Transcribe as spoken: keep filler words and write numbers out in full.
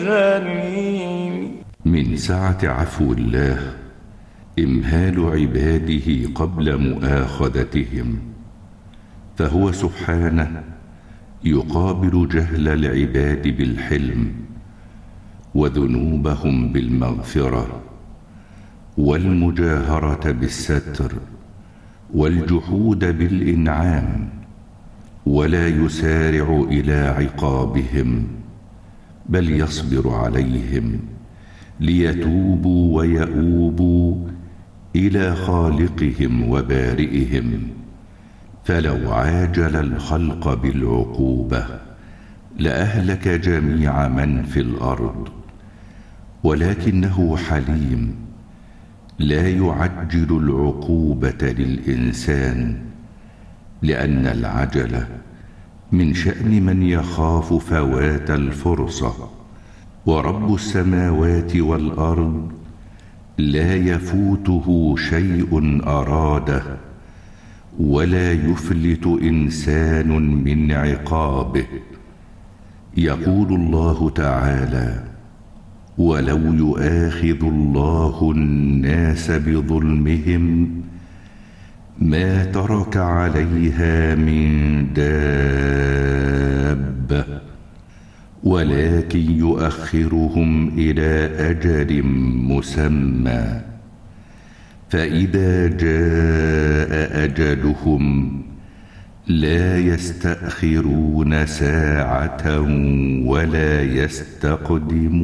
من سعة عفو الله إمهال عباده قبل مؤاخذتهم، فهو سبحانه يقابل جهل العباد بالحلم، وذنوبهم بالمغفرة، والمجاهرة بالستر، والجحود بالإنعام، ولا يسارع إلى عقابهم، بل يصبر عليهم ليتوبوا ويؤوبوا إلى خالقهم وبارئهم. فلو عاجل الخلق بالعقوبة لأهلك جميع من في الأرض، ولكنه حليم لا يعجل العقوبة للإنسان، لأن العجلة من شأن من يخاف فوات الفرصة. ورب السماوات والأرض لا يفوته شيء أراده، ولا يفلت إنسان من عقابه. يقول الله تعالى: ولو يؤاخذ الله الناس بظلمهم ما ترك عليها من دابة، ولكن يؤخرهم إلى أجل مسمى، فإذا جاء أجلهم لا يستأخرون ساعة ولا يستقدمون.